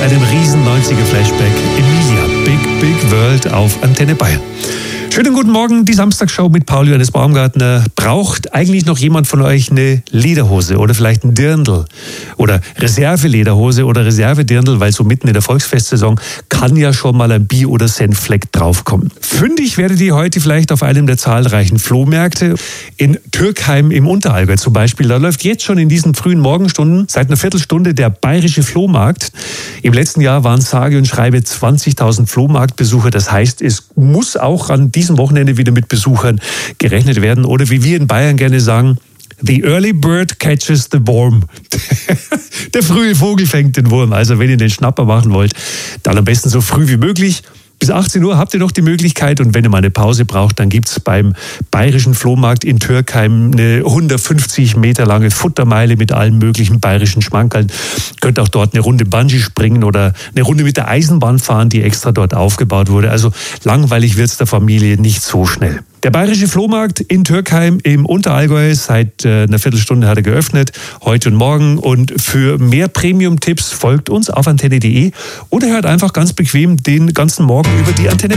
einem riesen 90er-Flashback. Emilia, Big World auf Antenne Bayern. Schönen guten Morgen, die Samstagshow mit Paul Johannes Baumgartner. Braucht eigentlich noch jemand von euch eine Lederhose oder vielleicht ein Dirndl oder Reservelederhose oder Reservedirndl, weil so mitten in der Volksfestsaison kann ja schon mal ein Bier- oder Senffleck draufkommen. Fündig werdet ihr heute vielleicht auf einem der zahlreichen Flohmärkte in Türkheim im Unterallgäu zum Beispiel. Da läuft jetzt schon in diesen frühen Morgenstunden seit einer Viertelstunde der bayerische Flohmarkt. Im letzten Jahr waren sage und schreibe 20.000 Flohmarktbesucher. Das heißt, es muss auch an diesem Wochenende wieder mit Besuchern gerechnet werden. Oder wie wir in Bayern gerne sagen, the early bird catches the worm. Der frühe Vogel fängt den Wurm. Also wenn ihr den Schnapper machen wollt, dann am besten so früh wie möglich. Bis 18 Uhr habt ihr noch die Möglichkeit und wenn ihr mal eine Pause braucht, dann gibt's beim bayerischen Flohmarkt in Türkheim eine 150 Meter lange Futtermeile mit allen möglichen bayerischen Schmankerln. Könnt auch dort eine Runde Bungee springen oder eine Runde mit der Eisenbahn fahren, die extra dort aufgebaut wurde. Also langweilig wird's der Familie nicht so schnell. Der bayerische Flohmarkt in Türkheim im Unterallgäu, seit einer Viertelstunde hat er geöffnet, heute und morgen. Und für mehr Premium-Tipps folgt uns auf antenne.de oder hört einfach ganz bequem den ganzen Morgen über die Antenne.